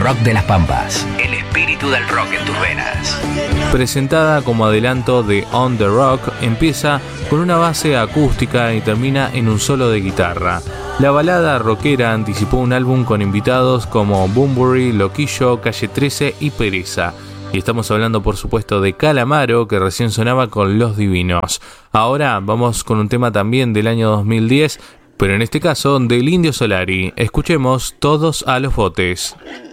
rock de las Pampas. El espíritu del rock en tus venas. Presentada como adelanto de On the Rock, empieza con una base acústica y termina en un solo de guitarra. La balada rockera anticipó un álbum con invitados como Bunbury, Loquillo, Calle 13 y Pereza. Y estamos hablando, por supuesto, de Calamaro, que recién sonaba con Los Divinos. Ahora vamos con un tema también del año 2010, pero en este caso del Indio Solari. Escuchemos Todos a los botes.